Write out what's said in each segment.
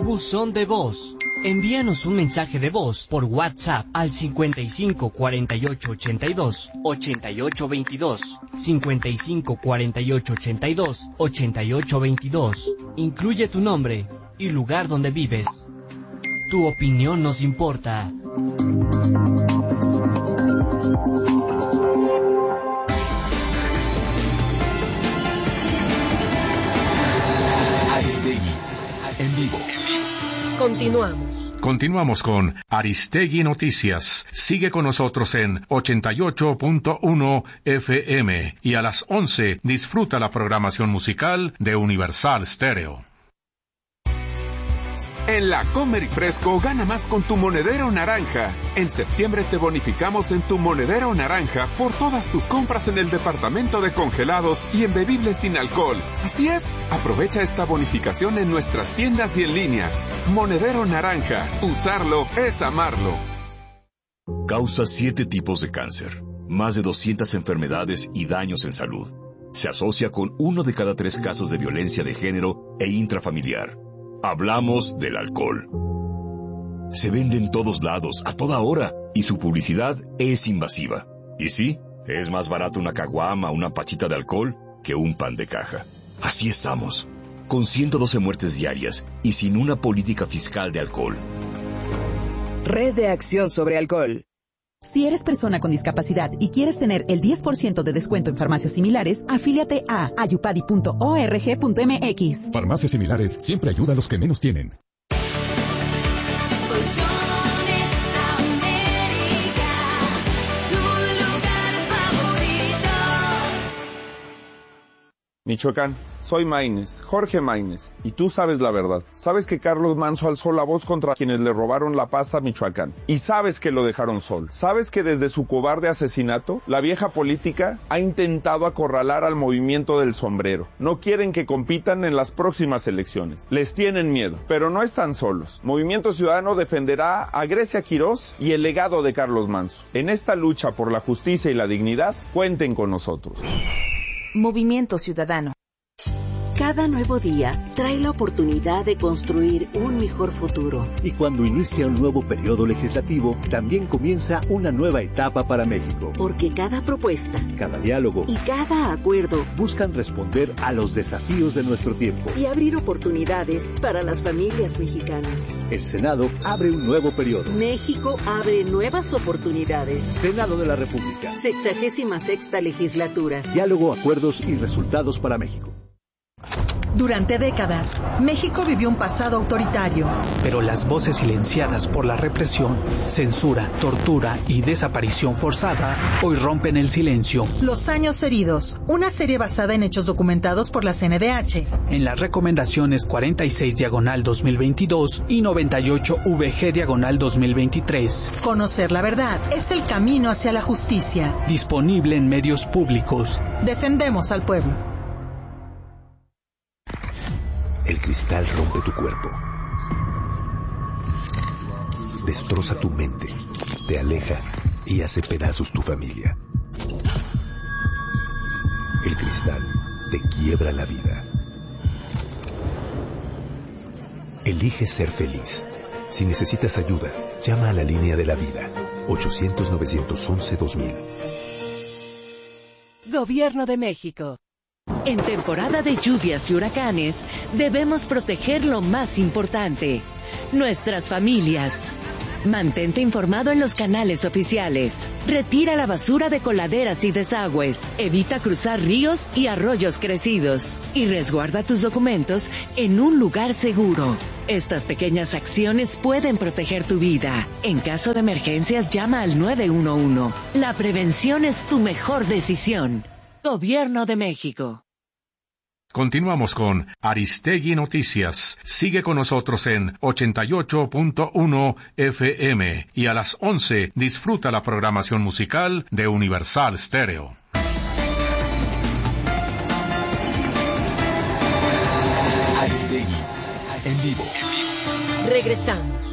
Buzón de voz. Envíanos un mensaje de voz por WhatsApp al 55 48 82 88 22, 55 48 82 88 22. Incluye tu nombre y lugar donde vives. Tu opinión nos importa. Aristegui, en vivo. Continuamos con Aristegui Noticias. Sigue con nosotros en 88.1 FM y a las 11 disfruta la programación musical de Universal Stereo. En la Comer y Fresco gana más con tu monedero naranja. En septiembre te bonificamos en tu monedero naranja por todas tus compras en el departamento de congelados y en bebibles sin alcohol. Así es, aprovecha esta bonificación en nuestras tiendas y en línea. Monedero naranja, usarlo es amarlo. Causa 7 tipos de cáncer, más de 200 enfermedades y daños en salud. Se asocia con 1 de cada 3 casos de violencia de género e intrafamiliar. Hablamos del alcohol. Se vende en todos lados, a toda hora, y su publicidad es invasiva. Y sí, es más barato una caguama o una pachita de alcohol que un pan de caja. Así estamos, con 112 muertes diarias y sin una política fiscal de alcohol. Red de Acción sobre Alcohol. Si eres persona con discapacidad y quieres tener el 10% de descuento en farmacias similares, afíliate a ayupadi.org.mx. Farmacias similares siempre ayuda a los que menos tienen. Michoacán, soy Maínez, Jorge Maínez, y tú sabes la verdad. Sabes que Carlos Manso alzó la voz contra quienes le robaron la paz a Michoacán. Y sabes que lo dejaron solo. Sabes que desde su cobarde asesinato, la vieja política ha intentado acorralar al movimiento del sombrero. No quieren que compitan en las próximas elecciones. Les tienen miedo, pero no están solos. Movimiento Ciudadano defenderá a Grecia Quirós y el legado de Carlos Manso. En esta lucha por la justicia y la dignidad, cuenten con nosotros. Movimiento Ciudadano. Cada nuevo día trae la oportunidad de construir un mejor futuro. Y cuando inicia un nuevo periodo legislativo, también comienza una nueva etapa para México. Porque cada propuesta, cada diálogo y cada acuerdo buscan responder a los desafíos de nuestro tiempo y abrir oportunidades para las familias mexicanas. El Senado abre un nuevo periodo. México abre nuevas oportunidades. Senado de la República. 66ª legislatura. Diálogo, acuerdos y resultados para México. Durante décadas, México vivió un pasado autoritario. Pero las voces silenciadas por la represión, censura, tortura y desaparición forzada hoy rompen el silencio. Los años heridos, una serie basada en hechos documentados por la CNDH. En las recomendaciones 46/2022 y 98/VG/2023. Conocer la verdad es el camino hacia la justicia. Disponible en medios públicos. Defendemos al pueblo. El cristal rompe tu cuerpo, destroza tu mente, te aleja y hace pedazos tu familia. El cristal te quiebra la vida. Elige ser feliz. Si necesitas ayuda, llama a la línea de la vida, 800-911-2000. Gobierno de México. En temporada de lluvias y huracanes, debemos proteger lo más importante, nuestras familias. Mantente informado en los canales oficiales. Retira la basura de coladeras y desagües. Evita cruzar ríos y arroyos crecidos. Y resguarda tus documentos en un lugar seguro. Estas pequeñas acciones pueden proteger tu vida. En caso de emergencias, llama al 911. La prevención es tu mejor decisión. Gobierno de México. Continuamos con Aristegui Noticias. Sigue con nosotros en 88.1 FM y a las 11 disfruta la programación musical de Universal Stereo. Aristegui, en vivo. Regresamos.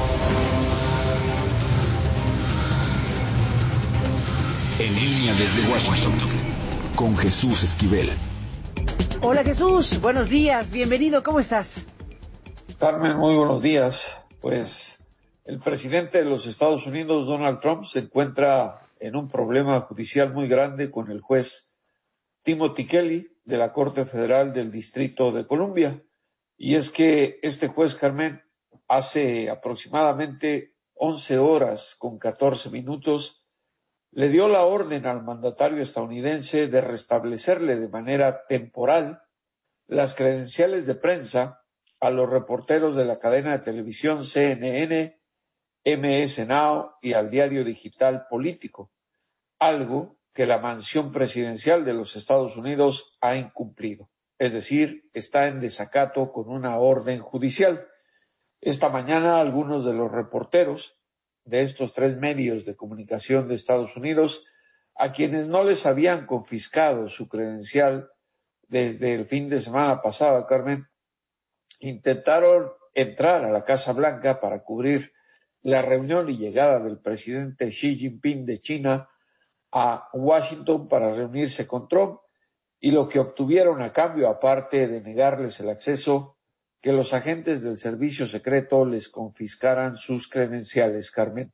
En línea desde Washington, con Jesús Esquivel. Hola Jesús, buenos días, bienvenido, ¿cómo estás? Carmen, muy buenos días. Pues el presidente de los Estados Unidos, Donald Trump, se encuentra en un problema judicial muy grande con el juez Timothy Kelly de la Corte Federal del Distrito de Columbia. Y es que este juez, Carmen, hace aproximadamente 11 horas con 14 minutos le dio la orden al mandatario estadounidense de restablecerle de manera temporal las credenciales de prensa a los reporteros de la cadena de televisión CNN, MS Now y al diario digital Político, algo que la mansión presidencial de los Estados Unidos ha incumplido, es decir, está en desacato con una orden judicial. Esta mañana algunos de los reporteros de estos 3 medios de comunicación de Estados Unidos, a quienes no les habían confiscado su credencial desde el fin de semana pasado, Carmen, intentaron entrar a la Casa Blanca para cubrir la reunión y llegada del presidente Xi Jinping de China a Washington para reunirse con Trump, y lo que obtuvieron a cambio, aparte de negarles el acceso, que los agentes del servicio secreto les confiscaran sus credenciales, Carmen.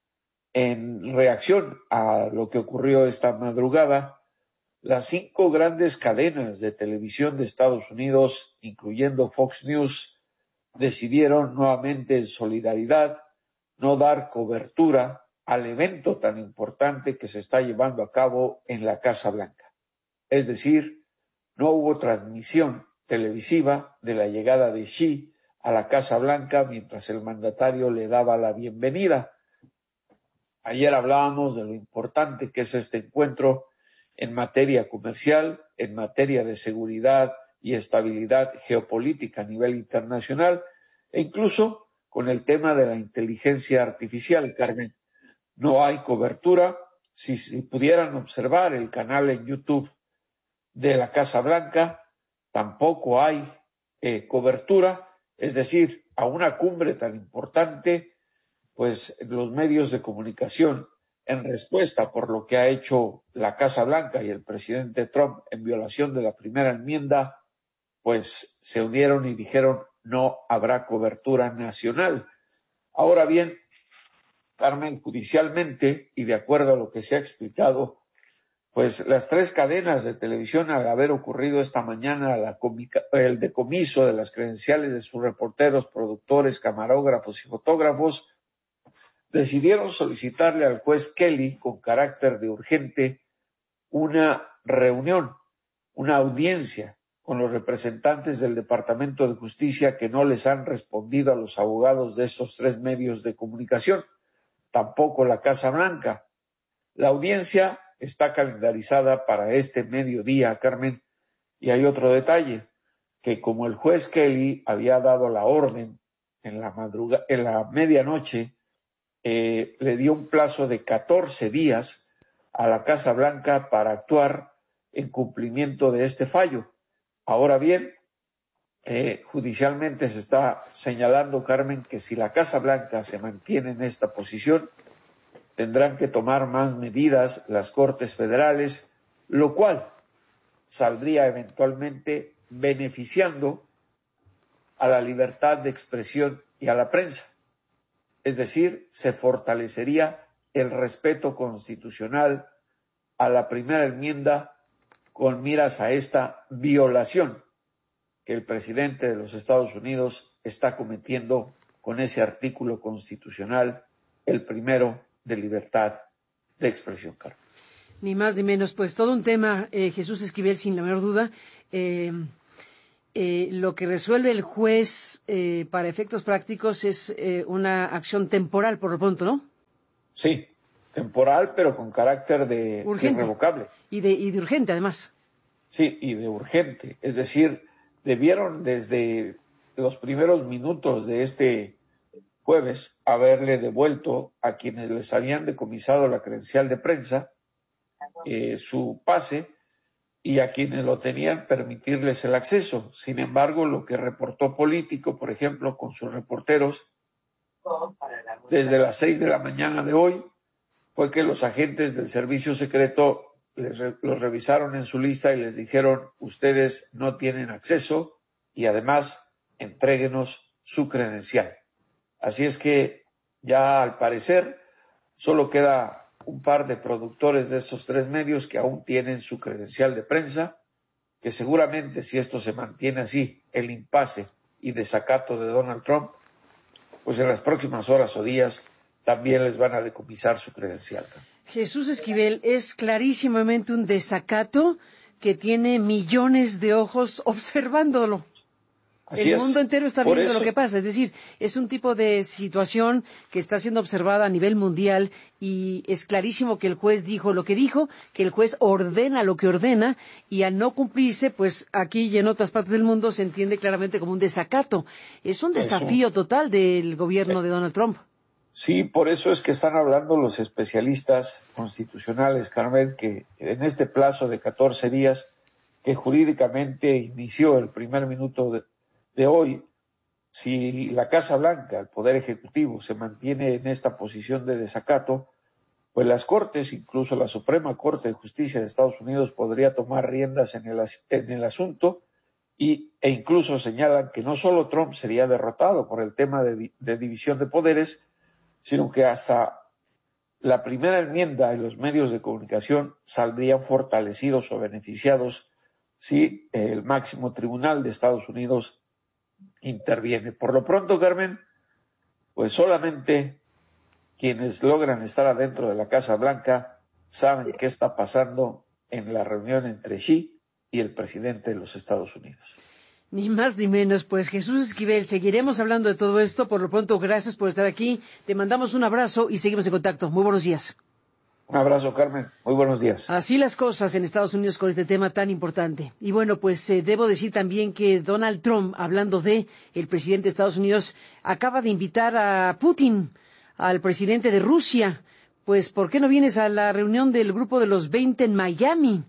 En reacción a lo que ocurrió esta madrugada, las 5 grandes cadenas de televisión de Estados Unidos, incluyendo Fox News, decidieron nuevamente en solidaridad no dar cobertura al evento tan importante que se está llevando a cabo en la Casa Blanca. Es decir, no hubo transmisión televisiva de la llegada de Xi a la Casa Blanca mientras el mandatario le daba la bienvenida. Ayer hablábamos de lo importante que es este encuentro en materia comercial, en materia de seguridad y estabilidad geopolítica a nivel internacional, e incluso con el tema de la inteligencia artificial, Carmen. No hay cobertura. Si pudieran observar el canal en YouTube de la Casa Blanca, tampoco hay cobertura, es decir, a una cumbre tan importante, pues los medios de comunicación, en respuesta por lo que ha hecho la Casa Blanca y el presidente Trump en violación de la primera enmienda, pues se unieron y dijeron no habrá cobertura nacional. Ahora bien, Carmen, judicialmente y de acuerdo a lo que se ha explicado, pues las 3 cadenas de televisión, al haber ocurrido esta mañana el decomiso de las credenciales de sus reporteros, productores, camarógrafos y fotógrafos, decidieron solicitarle al juez Kelly, con carácter de urgente, una reunión, una audiencia con los representantes del Departamento de Justicia que no les han respondido a los abogados de esos 3 medios de comunicación, tampoco la Casa Blanca. La audiencia está calendarizada para este mediodía, Carmen, y hay otro detalle, que como el juez Kelly había dado la orden en la medianoche, le dio un plazo de 14 días a la Casa Blanca para actuar en cumplimiento de este fallo. Ahora bien, judicialmente se está señalando, Carmen, que si la Casa Blanca se mantiene en esta posición, tendrán que tomar más medidas las Cortes Federales, lo cual saldría eventualmente beneficiando a la libertad de expresión y a la prensa. Es decir, se fortalecería el respeto constitucional a la primera enmienda con miras a esta violación que el presidente de los Estados Unidos está cometiendo con ese artículo constitucional, el primero de libertad de expresión, Carmen. Ni más ni menos, pues todo un tema, Jesús Esquivel, sin la menor duda. Lo que resuelve el juez para efectos prácticos es una acción temporal, por lo pronto, ¿no? Sí, temporal, pero con carácter de irrevocable. Y de urgente, además. Sí, y de urgente. Es decir, debieron desde los primeros minutos de este jueves haberle devuelto a quienes les habían decomisado la credencial de prensa su pase, y a quienes lo tenían permitirles el acceso. Sin embargo, lo que reportó Político, por ejemplo, con sus reporteros, desde las 6 de la mañana de hoy, fue que los agentes del servicio secreto los revisaron en su lista y les dijeron: ustedes no tienen acceso y además entréguenos su credencial. Así es que ya al parecer solo queda un par de productores de estos 3 medios que aún tienen su credencial de prensa, que seguramente si esto se mantiene así, el impasse y desacato de Donald Trump, pues en las próximas horas o días también les van a decomisar su credencial. Jesús Esquivel, es clarísimamente un desacato que tiene millones de ojos observándolo. El mundo entero está viendo lo que pasa, es decir, es un tipo de situación que está siendo observada a nivel mundial y es clarísimo que el juez dijo lo que dijo, que el juez ordena lo que ordena y al no cumplirse, pues aquí y en otras partes del mundo se entiende claramente como un desacato. Es un desafío total del gobierno de Donald Trump. Sí, por eso es que están hablando los especialistas constitucionales, Carmen, que en este plazo de 14 días que jurídicamente inició el primer minuto de hoy, si la Casa Blanca, el Poder Ejecutivo, se mantiene en esta posición de desacato, pues las Cortes, incluso la Suprema Corte de Justicia de Estados Unidos, podría tomar riendas en el asunto e incluso señalan que no solo Trump sería derrotado por el tema de división de poderes, sino que hasta la primera enmienda y los medios de comunicación saldrían fortalecidos o beneficiados si el máximo tribunal de Estados Unidos interviene. Por lo pronto, Carmen, pues solamente quienes logran estar adentro de la Casa Blanca saben qué está pasando en la reunión entre Xi y el presidente de los Estados Unidos. Ni más ni menos, pues Jesús Esquivel, seguiremos hablando de todo esto. Por lo pronto, gracias por estar aquí. Te mandamos un abrazo y seguimos en contacto. Muy buenos días. Un abrazo, Carmen. Muy buenos días. Así las cosas en Estados Unidos con este tema tan importante. Y bueno, pues debo decir también que Donald Trump, hablando de el presidente de Estados Unidos, acaba de invitar a Putin, al presidente de Rusia. Pues, ¿por qué no vienes a la reunión del Grupo de los 20 en Miami?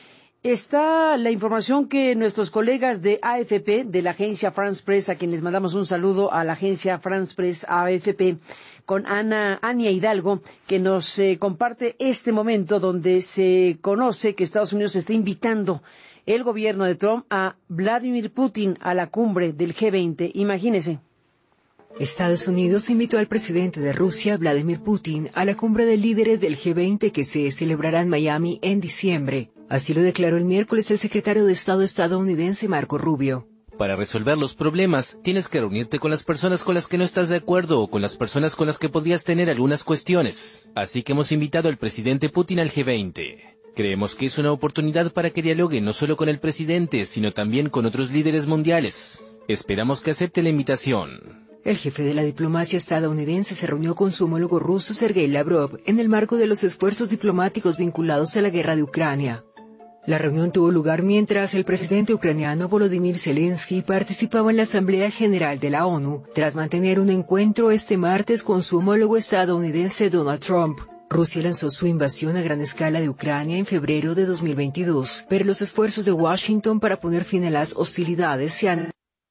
Está la información que nuestros colegas de AFP, de la agencia France Press, a quienes mandamos un saludo a la agencia France Press AFP, con Ania Hidalgo, que nos comparte este momento donde se conoce que Estados Unidos está invitando el gobierno de Trump a Vladimir Putin a la cumbre del G20. Imagínese. Estados Unidos invitó al presidente de Rusia, Vladimir Putin, a la cumbre de líderes del G20 que se celebrará en Miami en diciembre. Así lo declaró el miércoles el secretario de Estado estadounidense Marco Rubio. Para resolver los problemas, tienes que reunirte con las personas con las que no estás de acuerdo o con las personas con las que podrías tener algunas cuestiones. Así que hemos invitado al presidente Putin al G20. Creemos que es una oportunidad para que dialogue no solo con el presidente, sino también con otros líderes mundiales. Esperamos que acepte la invitación. El jefe de la diplomacia estadounidense se reunió con su homólogo ruso Sergei Lavrov en el marco de los esfuerzos diplomáticos vinculados a la guerra de Ucrania. La reunión tuvo lugar mientras el presidente ucraniano Volodymyr Zelensky participaba en la Asamblea General de la ONU, tras mantener un encuentro este martes con su homólogo estadounidense Donald Trump. Rusia lanzó su invasión a gran escala de Ucrania en febrero de 2022, pero los esfuerzos de Washington para poner fin a las hostilidades se han...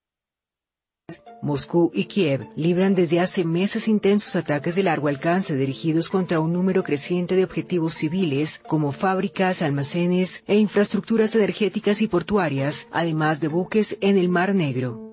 Moscú y Kiev libran desde hace meses intensos ataques de largo alcance dirigidos contra un número creciente de objetivos civiles, como fábricas, almacenes e infraestructuras energéticas y portuarias, además de buques en el Mar Negro.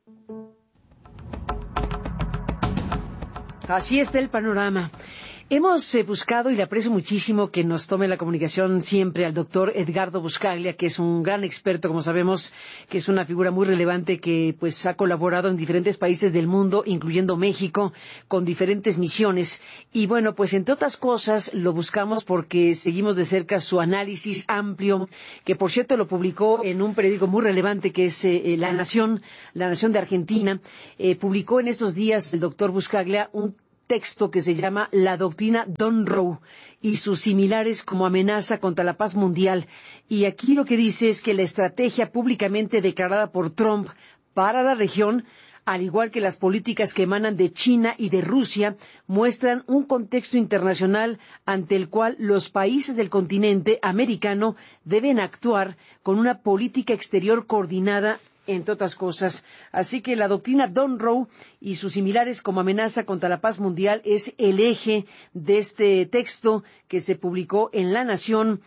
Así está el panorama. Hemos buscado, y le aprecio muchísimo que nos tome la comunicación siempre, al doctor Edgardo Buscaglia, que es un gran experto, como sabemos, que es una figura muy relevante que pues ha colaborado en diferentes países del mundo, incluyendo México, con diferentes misiones. Y bueno, pues entre otras cosas lo buscamos porque seguimos de cerca su análisis amplio, que por cierto lo publicó en un periódico muy relevante que es La Nación de Argentina. Publicó en estos días el doctor Buscaglia un texto que se llama La doctrina Monroe y sus similares como amenaza contra la paz mundial. Y aquí lo que dice es que la estrategia públicamente declarada por Trump para la región, al igual que las políticas que emanan de China y de Rusia, muestran un contexto internacional ante el cual los países del continente americano deben actuar con una política exterior coordinada, entre otras cosas. Así que la doctrina Monroe y sus similares como amenaza contra la paz mundial es el eje de este texto que se publicó en La Nación